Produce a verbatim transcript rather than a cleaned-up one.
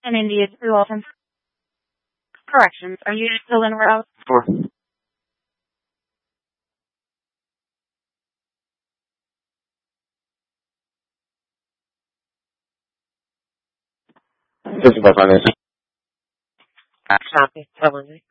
And indeed, we welcome corrections. Are you still in route? Sure. This is my financial. Copy. Tell me.